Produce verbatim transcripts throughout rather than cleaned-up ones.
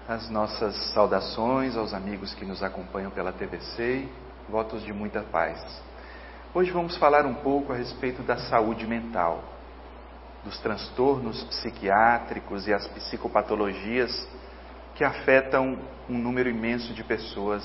As nossas saudações aos amigos que nos acompanham pela T V C, votos de muita paz. Hoje vamos falar um pouco a respeito da saúde mental, dos transtornos psiquiátricos e as psicopatologias que afetam um número imenso de pessoas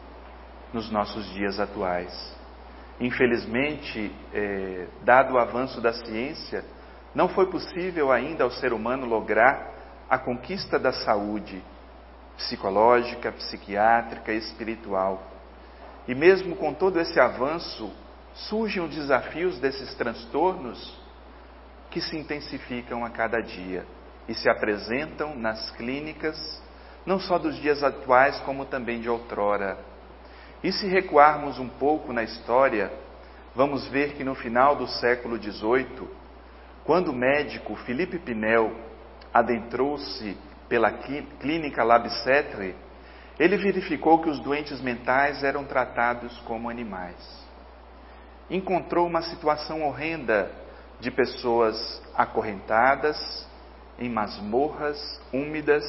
nos nossos dias atuais. Infelizmente, eh, dado o avanço da ciência, não foi possível ainda ao ser humano lograr a conquista da saúde psicológica, psiquiátrica e espiritual. E mesmo com todo esse avanço, surgem os desafios desses transtornos que se intensificam a cada dia e se apresentam nas clínicas, não só dos dias atuais, como também de outrora. E se recuarmos um pouco na história, vamos ver que no final do século dezoito, quando o médico Philippe Pinel adentrou-se pela clínica Labicêtre, ele verificou que os doentes mentais eram tratados como animais. Encontrou uma situação horrenda de pessoas acorrentadas em masmorras úmidas,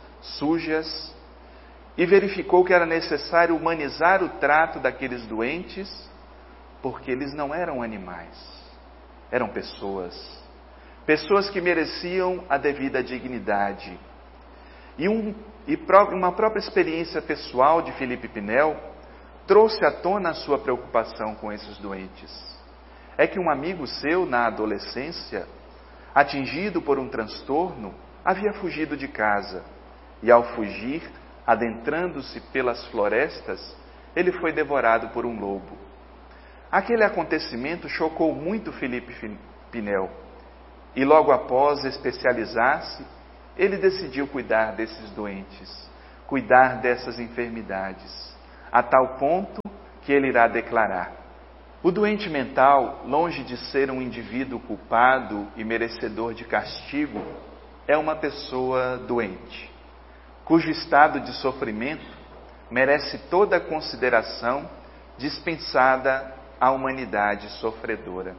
sujas, e verificou que era necessário humanizar o trato daqueles doentes, porque eles não eram animais, eram pessoas. Pessoas que mereciam a devida dignidade. E, um, e pró- uma própria experiência pessoal de Philippe Pinel trouxe à tona a sua preocupação com esses doentes. É que um amigo seu, na adolescência, atingido por um transtorno, havia fugido de casa. E ao fugir, adentrando-se pelas florestas, ele foi devorado por um lobo. Aquele acontecimento chocou muito Philippe Pinel. E logo após especializar-se, ele decidiu cuidar desses doentes, cuidar dessas enfermidades, a tal ponto que ele irá declarar: o doente mental, longe de ser um indivíduo culpado e merecedor de castigo, é uma pessoa doente, cujo estado de sofrimento merece toda a consideração dispensada à humanidade sofredora.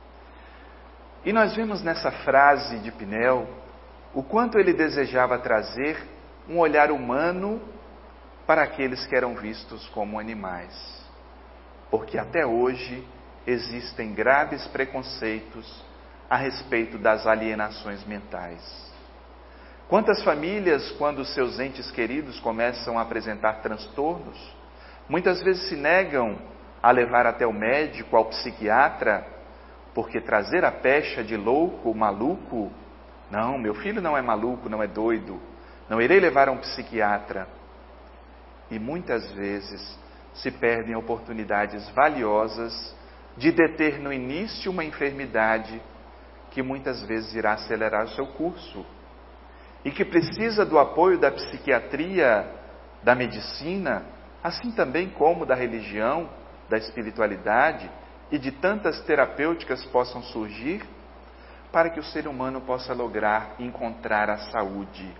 E nós vemos nessa frase de Pinel o quanto ele desejava trazer um olhar humano para aqueles que eram vistos como animais. Porque até hoje existem graves preconceitos a respeito das alienações mentais. Quantas famílias, quando seus entes queridos começam a apresentar transtornos, muitas vezes se negam a levar até o médico, ao psiquiatra, porque trazer a pecha de louco, maluco, não, meu filho não é maluco, não é doido, não irei levar a um psiquiatra. E muitas vezes se perdem oportunidades valiosas de deter no início uma enfermidade que muitas vezes irá acelerar o seu curso e que precisa do apoio da psiquiatria, da medicina, assim também como da religião, da espiritualidade e de tantas terapêuticas possam surgir para que o ser humano possa lograr encontrar a saúde.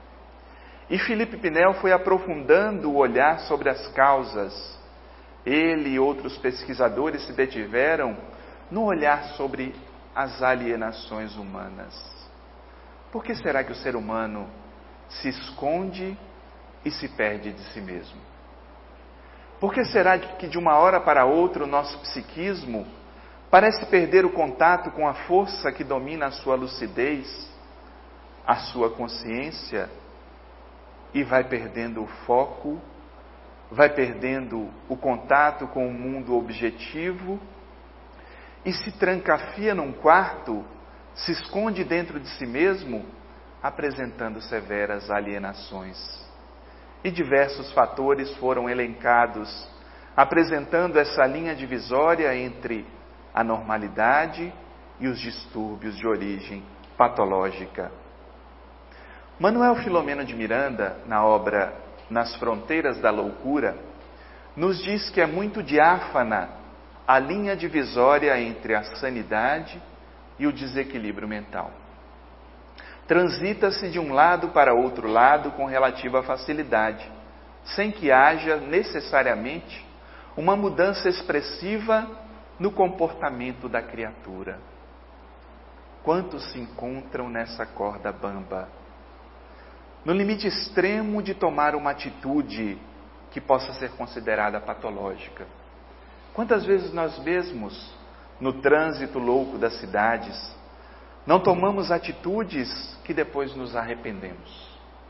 E Philippe Pinel foi aprofundando o olhar sobre as causas. Ele e outros pesquisadores se detiveram no olhar sobre as alienações humanas. Por que será que o ser humano se esconde e se perde de si mesmo? Por que será que de uma hora para outra o nosso psiquismo parece perder o contato com a força que domina a sua lucidez, a sua consciência, e vai perdendo o foco, vai perdendo o contato com o mundo objetivo e se trancafia num quarto, se esconde dentro de si mesmo, apresentando severas alienações. E diversos fatores foram elencados, apresentando essa linha divisória entre a normalidade e os distúrbios de origem patológica. Manuel Filomeno de Miranda, na obra Nas Fronteiras da Loucura, nos diz que é muito diáfana a linha divisória entre a sanidade e o desequilíbrio mental. Transita-se de um lado para outro lado com relativa facilidade, sem que haja necessariamente uma mudança expressiva no comportamento da criatura. Quantos se encontram nessa corda bamba? no limite extremo de tomar uma atitude que possa ser considerada patológica. Quantas vezes nós mesmos, no trânsito louco das cidades, não tomamos atitudes que depois nos arrependemos?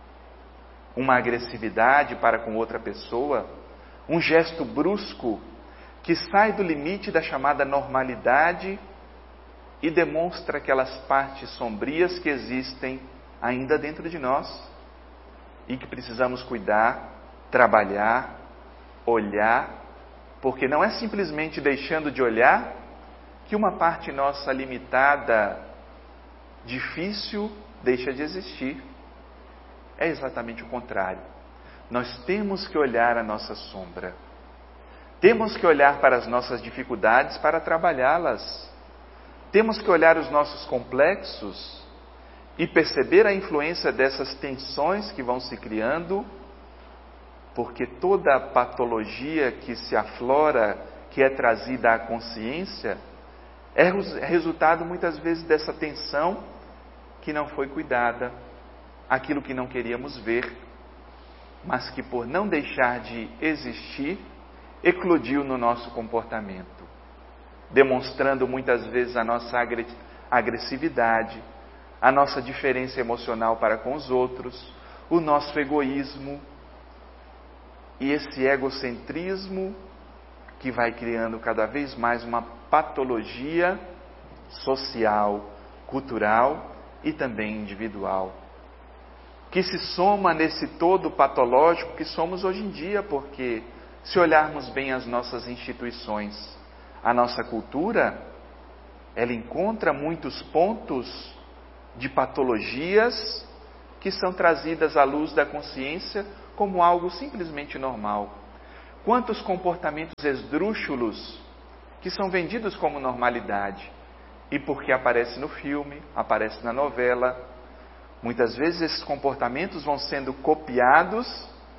Uma agressividade para com outra pessoa, um gesto brusco que sai do limite da chamada normalidade e demonstra aquelas partes sombrias que existem ainda dentro de nós e que precisamos cuidar, trabalhar, olhar, porque não é simplesmente deixando de olhar que uma parte nossa limitada, difícil, deixa de existir. É exatamente o contrário. Nós temos que olhar a nossa sombra. Temos que olhar para as nossas dificuldades para trabalhá-las. Temos que olhar os nossos complexos e perceber a influência dessas tensões que vão se criando, porque toda a patologia que se aflora, que é trazida à consciência, é resultado muitas vezes dessa tensão que não foi cuidada, aquilo que não queríamos ver, mas que por não deixar de existir, eclodiu no nosso comportamento, demonstrando muitas vezes a nossa agressividade, a nossa diferença emocional para com os outros, o nosso egoísmo e esse egocentrismo que vai criando cada vez mais uma patologia social, cultural e também individual, que se soma nesse todo patológico que somos hoje em dia, porque se olharmos bem as nossas instituições, a nossa cultura, ela encontra muitos pontos de patologias que são trazidas à luz da consciência como algo simplesmente normal. Quantos comportamentos esdrúxulos que são vendidos como normalidade, e porque aparece no filme, aparece na novela, muitas vezes esses comportamentos vão sendo copiados,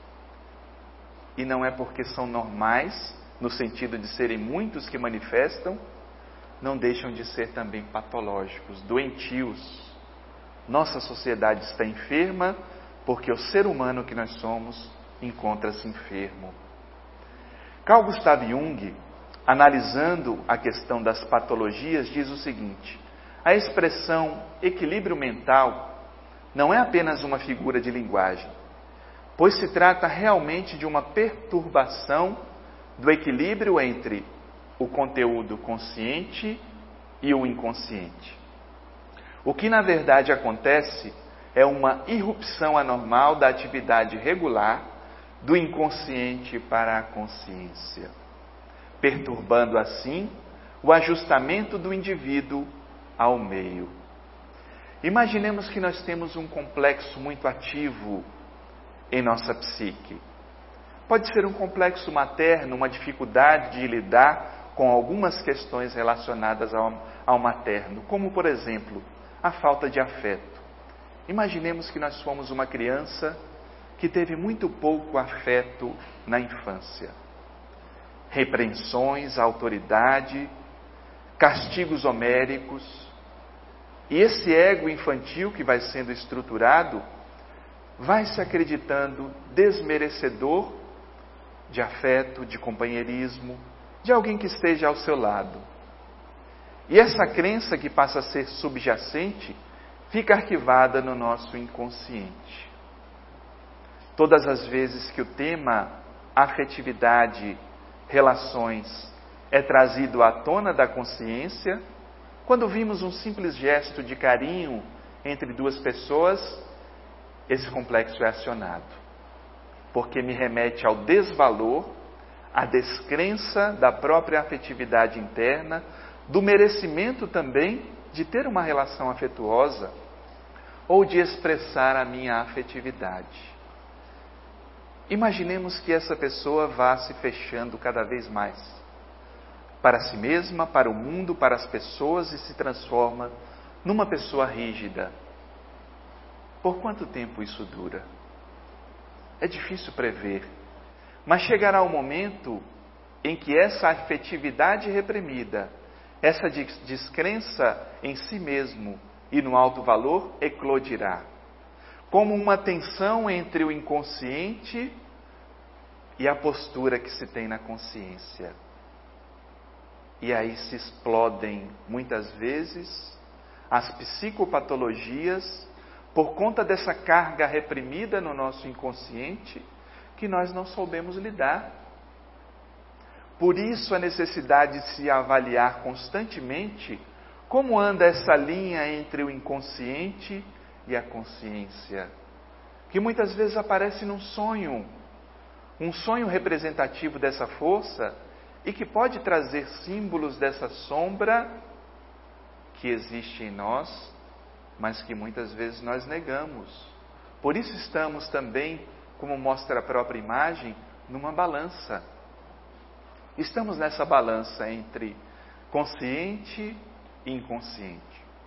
e não é porque são normais, no sentido de serem muitos que manifestam, não deixam de ser também patológicos, doentios. Nossa sociedade está enferma porque o ser humano que nós somos encontra-se enfermo. Carl Gustav Jung, analisando a questão das patologias, diz o seguinte: a expressão equilíbrio mental não é apenas uma figura de linguagem, pois se trata realmente de uma perturbação do equilíbrio entre o conteúdo consciente e o inconsciente. O que na verdade acontece é uma irrupção anormal da atividade regular do inconsciente para a consciência, perturbando assim o ajustamento do indivíduo ao meio. Imaginemos que nós temos um complexo muito ativo em nossa psique. Pode ser um complexo materno, uma dificuldade de lidar com algumas questões relacionadas ao, ao materno, como por exemplo, a falta de afeto. Imaginemos que nós fomos uma criança que teve muito pouco afeto na infância. Repreensões à autoridade, castigos homéricos, e esse ego infantil que vai sendo estruturado, vai se acreditando desmerecedor de afeto, de companheirismo, de alguém que esteja ao seu lado. E essa crença que passa a ser subjacente, fica arquivada no nosso inconsciente. Todas as vezes que o tema afetividade, relações, é trazido à tona da consciência, quando vimos um simples gesto de carinho entre duas pessoas, esse complexo é acionado, porque me remete ao desvalor, à descrença da própria afetividade interna, do merecimento também de ter uma relação afetuosa ou de expressar a minha afetividade. Imaginemos que essa pessoa vá se fechando cada vez mais para si mesma, para o mundo, para as pessoas e se transforma numa pessoa rígida. Por quanto tempo isso dura? É difícil prever, mas chegará o momento em que essa afetividade reprimida, essa descrença em si mesmo e no alto valor eclodirá. como uma tensão entre o inconsciente e a postura que se tem na consciência. E aí se explodem, muitas vezes, as psicopatologias por conta dessa carga reprimida no nosso inconsciente que nós não soubemos lidar. Por isso a necessidade de se avaliar constantemente como anda essa linha entre o inconsciente e a consciência, que muitas vezes aparece num sonho, um sonho representativo dessa força e que pode trazer símbolos dessa sombra que existe em nós, mas que muitas vezes nós negamos. Por isso estamos também, como mostra a própria imagem, numa balança. Estamos nessa balança entre consciente e inconsciente.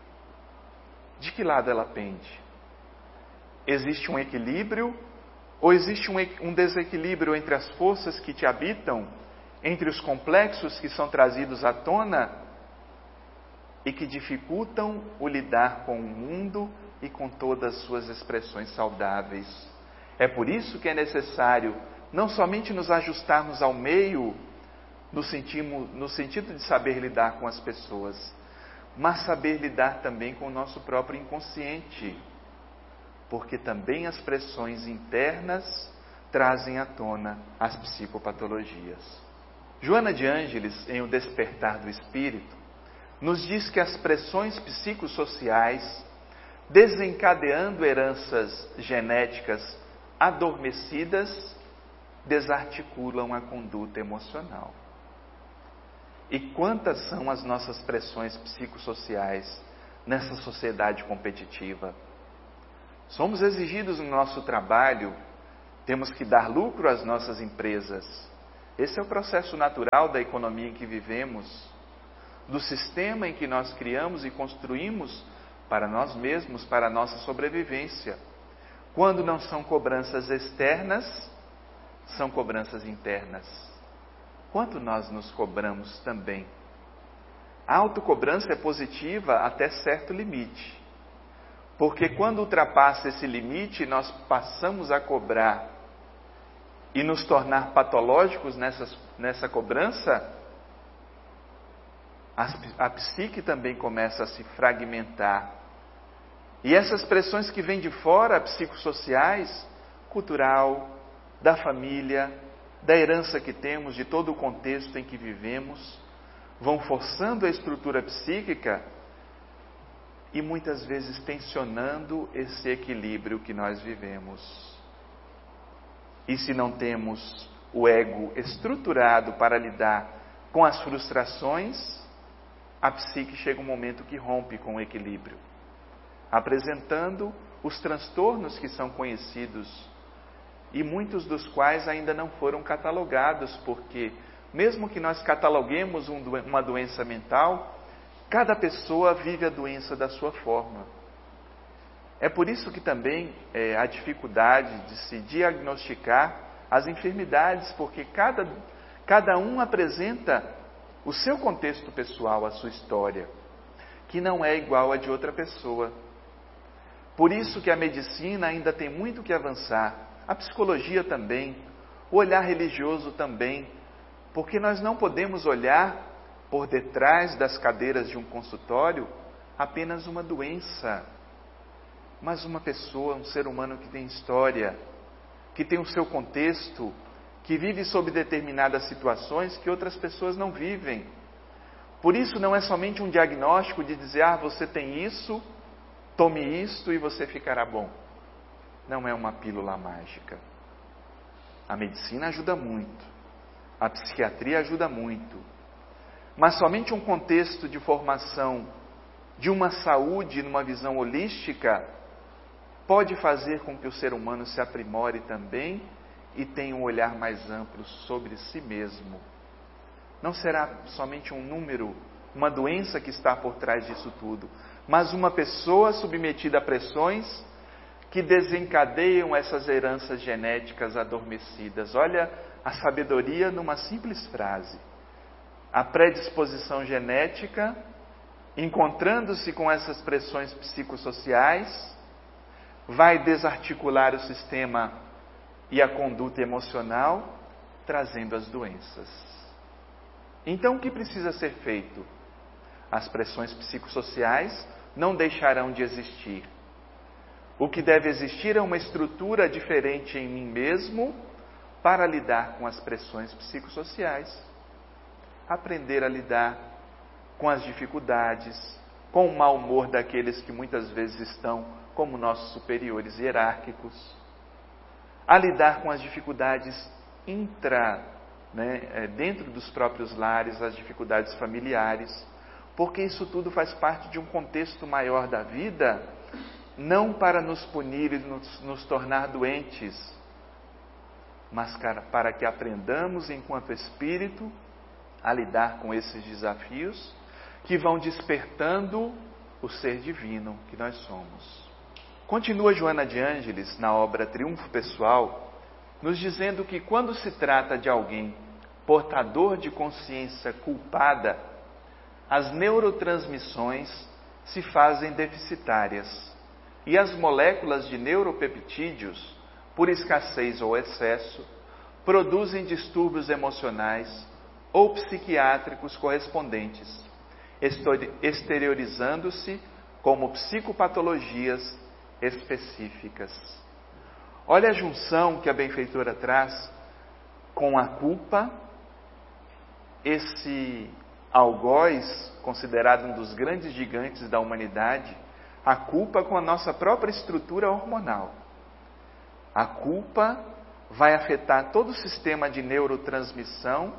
De que lado ela pende? Existe um equilíbrio ou existe um, um desequilíbrio entre as forças que te habitam, entre os complexos que são trazidos à tona e que dificultam o lidar com o mundo e com todas as suas expressões saudáveis? É por isso que é necessário não somente nos ajustarmos ao meio, no sentido, no sentido de saber lidar com as pessoas, mas saber lidar também com o nosso próprio inconsciente, porque também as pressões internas trazem à tona as psicopatologias. Joana de Ângeles, em O Despertar do Espírito, nos diz que as pressões psicossociais, desencadeando heranças genéticas adormecidas, desarticulam a conduta emocional. E quantas são as nossas pressões psicossociais nessa sociedade competitiva? Somos exigidos no nosso trabalho, temos que dar lucro às nossas empresas. Esse é o processo natural da economia em que vivemos, do sistema em que nós criamos e construímos para nós mesmos, para a nossa sobrevivência. Quando não são cobranças externas, são cobranças internas. Quanto nós nos cobramos também? A autocobrança é positiva até certo limite. Porque quando ultrapassa esse limite, nós passamos a cobrar e nos tornar patológicos nessas, nessa cobrança, a, a psique também começa a se fragmentar. E essas pressões que vêm de fora, psicossociais, cultural, da família, da herança que temos, de todo o contexto em que vivemos, vão forçando a estrutura psíquica e muitas vezes tensionando esse equilíbrio que nós vivemos. E se não temos o ego estruturado para lidar com as frustrações, a psique chega um momento que rompe com o equilíbrio, apresentando os transtornos que são conhecidos e muitos dos quais ainda não foram catalogados, porque mesmo que nós cataloguemos um, uma doença mental, cada pessoa vive a doença da sua forma. É por isso que também é, a dificuldade de se diagnosticar as enfermidades, porque cada, cada um apresenta o seu contexto pessoal, a sua história, que não é igual a de outra pessoa. Por isso que a medicina ainda tem muito que avançar, a psicologia também, o olhar religioso também, porque nós não podemos olhar por detrás das cadeiras de um consultório apenas uma doença, mas uma pessoa, um ser humano que tem história, que tem o seu contexto, que vive sob determinadas situações que outras pessoas não vivem. Por isso não é somente um diagnóstico de dizer, ah, você tem isso, tome isto e você ficará bom. Não é uma pílula mágica. A medicina ajuda muito, a psiquiatria ajuda muito, mas somente um contexto de formação de uma saúde numa visão holística pode fazer com que o ser humano se aprimore também e tenha um olhar mais amplo sobre si mesmo. Não será somente um número, uma doença que está por trás disso tudo, mas uma pessoa submetida a pressões que desencadeiam essas heranças genéticas adormecidas. Olha a sabedoria numa simples frase. A predisposição genética, encontrando-se com essas pressões psicossociais, vai desarticular o sistema e a conduta emocional, trazendo as doenças. Então, o que precisa ser feito? As pressões psicossociais não deixarão de existir. O que deve existir é uma estrutura diferente em mim mesmo para lidar com as pressões psicossociais. Aprender a lidar com as dificuldades, com o mau humor daqueles que muitas vezes estão como nossos superiores hierárquicos. A lidar com as dificuldades intra, né, dentro dos próprios lares, as dificuldades familiares, porque isso tudo faz parte de um contexto maior da vida, não para nos punir e nos, nos tornar doentes, mas para que aprendamos, enquanto espírito, a lidar com esses desafios que vão despertando o ser divino que nós somos. Continua Joana de Ângeles, na obra Triunfo Pessoal, nos dizendo que quando se trata de alguém portador de consciência culpada, as neurotransmissões se fazem deficitárias e as moléculas de neuropeptídeos, por escassez ou excesso, produzem distúrbios emocionais ou psiquiátricos correspondentes, exteriorizando-se como psicopatologias específicas. Olha a junção que a benfeitora traz com a culpa, esse algoz, considerado um dos grandes gigantes da humanidade, a culpa com a nossa própria estrutura hormonal. A culpa vai afetar todo o sistema de neurotransmissão,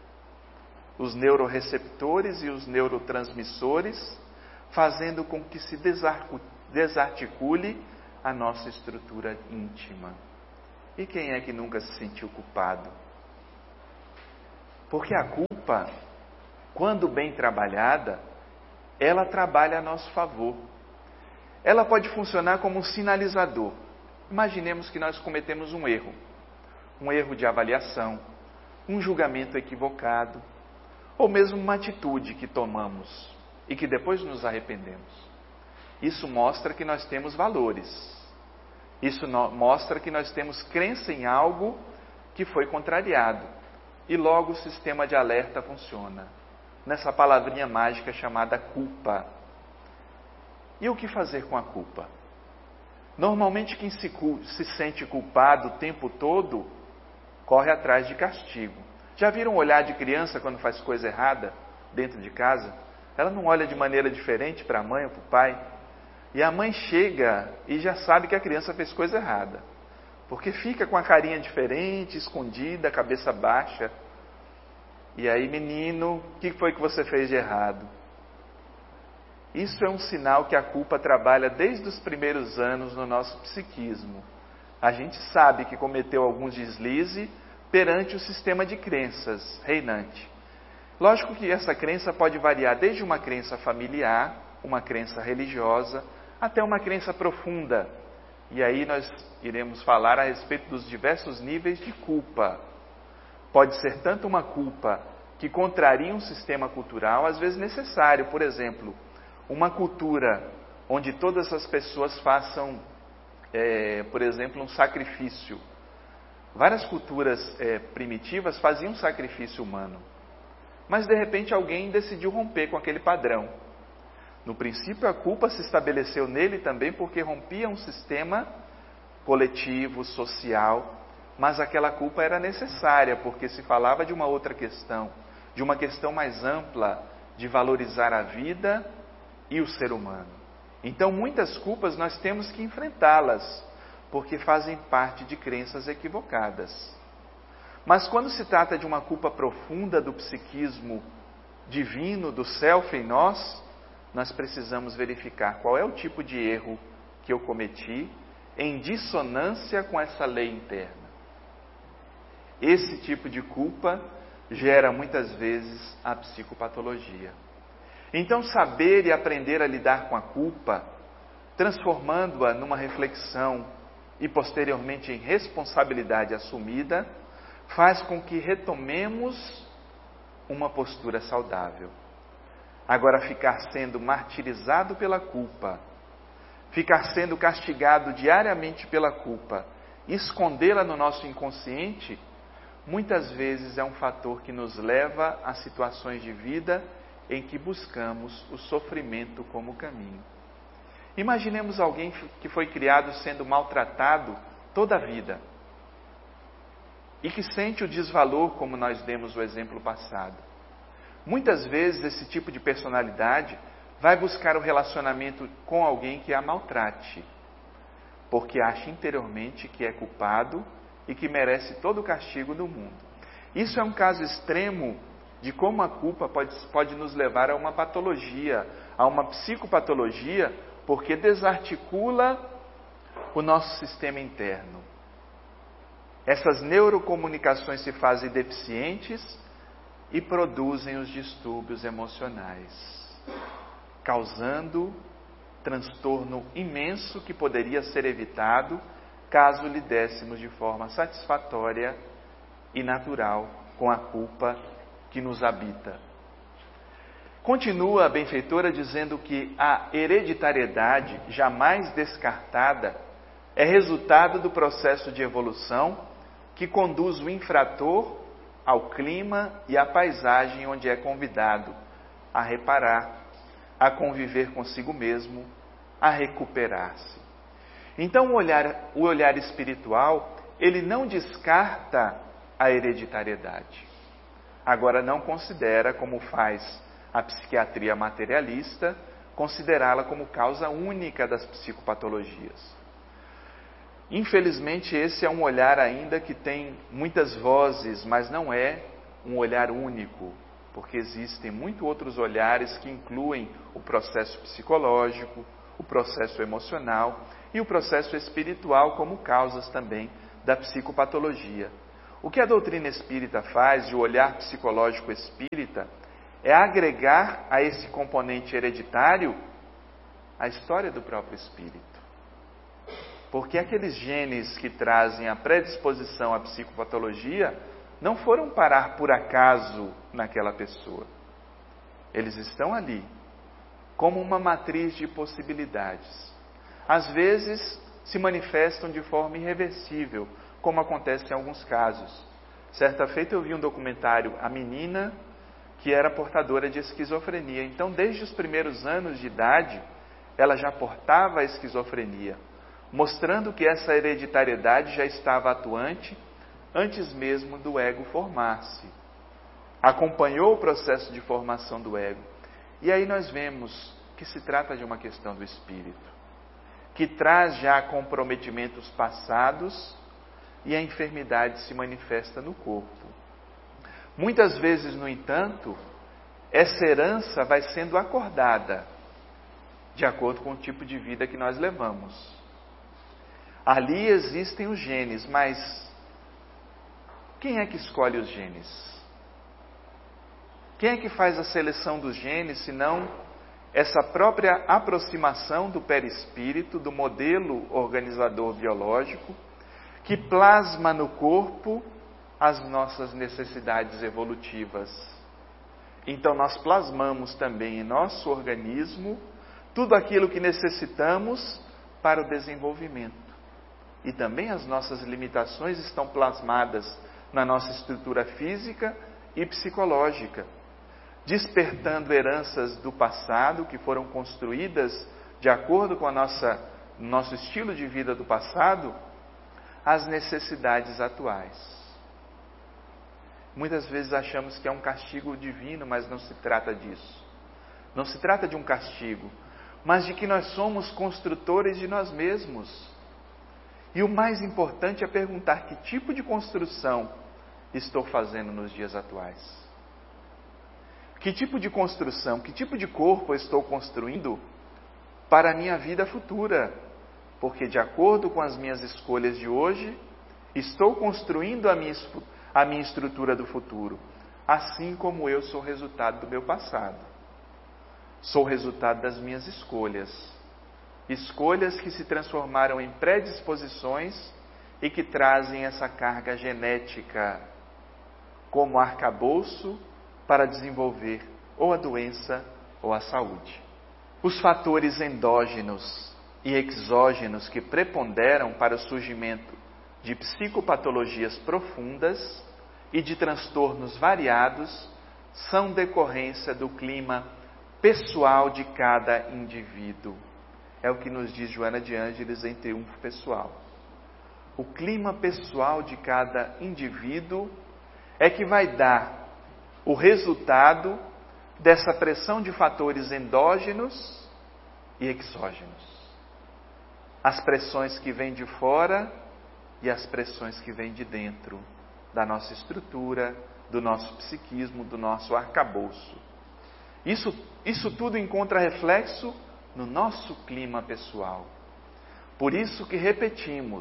os neuroreceptores e os neurotransmissores, fazendo com que se desarticule a nossa estrutura íntima. E quem é que nunca se sentiu culpado? Porque a culpa, quando bem trabalhada, ela trabalha a nosso favor. Ela pode funcionar como um sinalizador. Imaginemos que nós cometemos um erro, um erro de avaliação, um julgamento equivocado, ou mesmo uma atitude que tomamos e que depois nos arrependemos. Isso mostra que nós temos valores. Isso no- mostra que nós temos crença em algo que foi contrariado. E logo o sistema de alerta funciona. Nessa palavrinha mágica chamada culpa. E o que fazer com a culpa? Normalmente quem se, se sente culpado o tempo todo, corre atrás de castigo. Já viram o olhar de criança quando faz coisa errada dentro de casa? Ela não olha de maneira diferente para a mãe ou para o pai. E a mãe chega e já sabe que a criança fez coisa errada. Porque fica com a carinha diferente, escondida, cabeça baixa. E aí, menino, o que foi que você fez de errado? Isso é um sinal que a culpa trabalha desde os primeiros anos no nosso psiquismo. A gente sabe que cometeu algum deslize perante o sistema de crenças reinante. Lógico que essa crença pode variar desde uma crença familiar, uma crença religiosa, até uma crença profunda. E aí nós iremos falar a respeito dos diversos níveis de culpa. Pode ser tanto uma culpa que contraria um sistema cultural, às vezes necessário. Por exemplo, uma cultura onde todas as pessoas façam, é, por exemplo, um sacrifício. Várias culturas é, primitivas faziam sacrifício humano. Mas, de repente, alguém decidiu romper com aquele padrão. No princípio, a culpa se estabeleceu nele também porque rompia um sistema coletivo, social, mas aquela culpa era necessária porque se falava de uma outra questão, de uma questão mais ampla, de valorizar a vida e o ser humano. Então, muitas culpas nós temos que enfrentá-las, porque fazem parte de crenças equivocadas. Mas quando se trata de uma culpa profunda do psiquismo divino, do self em nós, nós precisamos verificar qual é o tipo de erro que eu cometi em dissonância com essa lei interna. Esse tipo de culpa gera muitas vezes a psicopatologia. Então, saber e aprender a lidar com a culpa, transformando-a numa reflexão e posteriormente em responsabilidade assumida, faz com que retomemos uma postura saudável. Agora, ficar sendo martirizado pela culpa, ficar sendo castigado diariamente pela culpa, escondê-la no nosso inconsciente, muitas vezes é um fator que nos leva a situações de vida em que buscamos o sofrimento como caminho. Imaginemos alguém que foi criado sendo maltratado toda a vida e que sente o desvalor, como nós demos o exemplo passado. Muitas vezes esse tipo de personalidade vai buscar o relacionamento com alguém que a maltrate, porque acha interiormente que é culpado e que merece todo o castigo do mundo. Isso é um caso extremo de como a culpa pode, pode nos levar a uma patologia, a uma psicopatologia, porque desarticula o nosso sistema interno. Essas neurocomunicações se fazem deficientes e produzem os distúrbios emocionais, causando transtorno imenso que poderia ser evitado caso lidéssemos de forma satisfatória e natural com a culpa que nos habita. Continua a benfeitora dizendo que a hereditariedade, jamais descartada, é resultado do processo de evolução que conduz o infrator ao clima e à paisagem onde é convidado a reparar, a conviver consigo mesmo, a recuperar-se. Então o olhar, o olhar espiritual, ele não descarta a hereditariedade. Agora não considera, como faz a psiquiatria materialista, considerá-la como causa única das psicopatologias. Infelizmente esse é um olhar ainda que tem muitas vozes, mas não é um olhar único, porque existem muitos outros olhares que incluem o processo psicológico, o processo emocional e o processo espiritual como causas também da psicopatologia. O que a doutrina espírita faz, e o olhar psicológico espírita, é agregar a esse componente hereditário a história do próprio espírito. Porque aqueles genes que trazem a predisposição à psicopatologia não foram parar por acaso naquela pessoa. Eles estão ali, como uma matriz de possibilidades. Às vezes se manifestam de forma irreversível, como acontece em alguns casos. Certa feita eu vi um documentário, a menina que era portadora de esquizofrenia. Então, desde os primeiros anos de idade, ela já portava a esquizofrenia, mostrando que essa hereditariedade já estava atuante antes mesmo do ego formar-se. Acompanhou o processo de formação do ego. E aí nós vemos que se trata de uma questão do espírito, que traz já comprometimentos passados e a enfermidade se manifesta no corpo. Muitas vezes, no entanto, essa herança vai sendo acordada de acordo com o tipo de vida que nós levamos. Ali existem os genes, mas quem é que escolhe os genes? Quem é que faz a seleção dos genes, senão essa própria aproximação do perispírito, do modelo organizador biológico, que plasma no corpo as nossas necessidades evolutivas. Então nós plasmamos também em nosso organismo tudo aquilo que necessitamos para o desenvolvimento. E também as nossas limitações estão plasmadas na nossa estrutura física e psicológica, despertando heranças do passado que foram construídas de acordo com a nossa, nosso estilo de vida do passado, às necessidades atuais. Muitas vezes achamos que é um castigo divino, mas não se trata disso. Não se trata de um castigo, mas de que nós somos construtores de nós mesmos. E o mais importante é perguntar que tipo de construção estou fazendo nos dias atuais. Que tipo de construção, que tipo de corpo eu estou construindo para a minha vida futura? Porque de acordo com as minhas escolhas de hoje, estou construindo a minha, a minha estrutura do futuro, assim como eu sou resultado do meu passado. Sou resultado das minhas escolhas. Escolhas que se transformaram em predisposições e que trazem essa carga genética como arcabouço para desenvolver ou a doença ou a saúde. Os fatores endógenos e exógenos que preponderam para o surgimento de psicopatologias profundas e de transtornos variados são decorrência do clima pessoal de cada indivíduo. É o que nos diz Joana de Ângeles em Triunfo Pessoal. O clima pessoal de cada indivíduo é que vai dar o resultado dessa pressão de fatores endógenos e exógenos. As pressões que vêm de fora e as pressões que vêm de dentro da nossa estrutura, do nosso psiquismo, do nosso arcabouço. Isso, isso tudo encontra reflexo no nosso clima pessoal. Por isso que repetimos,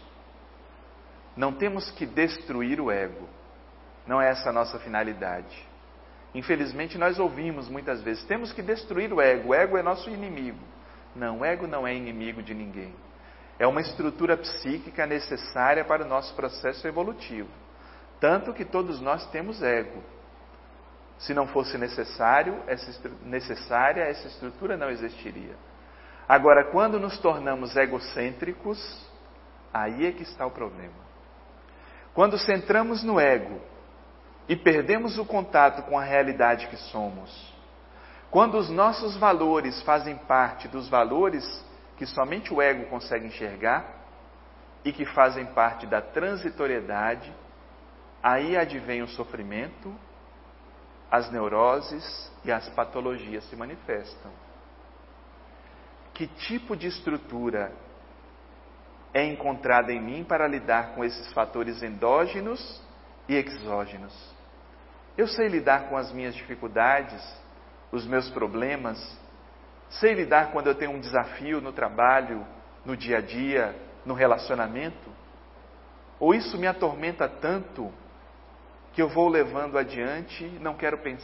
não temos que destruir o ego. Não é essa a nossa finalidade. Infelizmente nós ouvimos muitas vezes, temos que destruir o ego, o ego é nosso inimigo. Não, o ego não é inimigo de ninguém. É uma estrutura psíquica necessária para o nosso processo evolutivo. Tanto que todos nós temos ego. Se não fosse necessário, essa, necessária, essa estrutura não existiria. Agora, quando nos tornamos egocêntricos, aí é que está o problema. Quando centramos no ego e perdemos o contato com a realidade que somos, quando os nossos valores fazem parte dos valores que somente o ego consegue enxergar e que fazem parte da transitoriedade, aí advém o sofrimento, as neuroses e as patologias se manifestam. Que tipo de estrutura é encontrada em mim para lidar com esses fatores endógenos e exógenos? Eu sei lidar com as minhas dificuldades, os meus problemas, sei lidar quando eu tenho um desafio no trabalho, no dia a dia, no relacionamento? Ou isso me atormenta tanto que eu vou levando adiante e não quero pensar